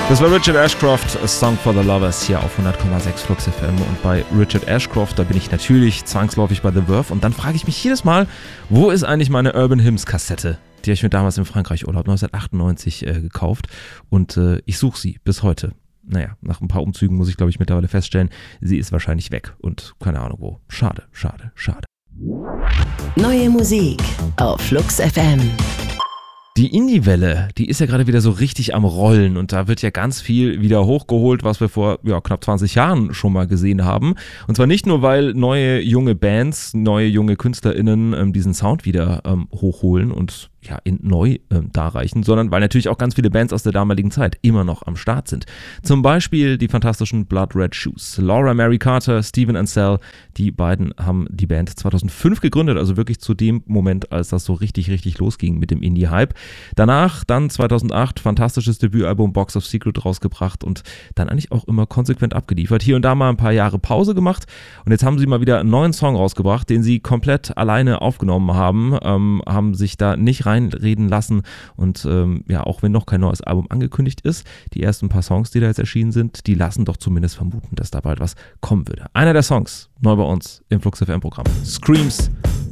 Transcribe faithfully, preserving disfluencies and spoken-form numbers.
Das war Richard Ashcroft, A Song for the Lovers, hier auf hundert Komma sechs Flux F M. Und bei Richard Ashcroft, da bin ich natürlich zwangsläufig bei The Verve. Und dann frage ich mich jedes Mal, wo ist eigentlich meine Urban Hymns Kassette? Die habe ich mir damals im Frankreich-Urlaub neunzehnhundertachtundneunzig äh, gekauft. Und äh, ich suche sie bis heute. Naja, nach ein paar Umzügen muss ich, glaube ich, mittlerweile feststellen, sie ist wahrscheinlich weg. Und keine Ahnung wo. Schade, schade, schade. Neue Musik auf Flux F M. Die Indie-Welle, die ist ja gerade wieder so richtig am Rollen und da wird ja ganz viel wieder hochgeholt, was wir vor ja, knapp zwanzig Jahren schon mal gesehen haben. Und zwar nicht nur, weil neue junge Bands, neue junge KünstlerInnen ähm, diesen Sound wieder ähm, hochholen und ja, in neu ähm, darreichen, sondern weil natürlich auch ganz viele Bands aus der damaligen Zeit immer noch am Start sind. Zum Beispiel die fantastischen Blood Red Shoes. Laura Mary Carter, Steven Ansell, die beiden haben die Band zweitausendfünf gegründet, also wirklich zu dem Moment, als das so richtig, richtig losging mit dem Indie-Hype. Danach dann zweitausendacht fantastisches Debütalbum Box of Secret rausgebracht und dann eigentlich auch immer konsequent abgeliefert. Hier und da mal ein paar Jahre Pause gemacht und jetzt haben sie mal wieder einen neuen Song rausgebracht, den sie komplett alleine aufgenommen haben, ähm, haben sich da nicht reinreden lassen und ähm, ja, auch wenn noch kein neues Album angekündigt ist, die ersten paar Songs, die da jetzt erschienen sind, die lassen doch zumindest vermuten, dass da bald was kommen würde. Einer der Songs, neu bei uns im Flux F M Programm. Screams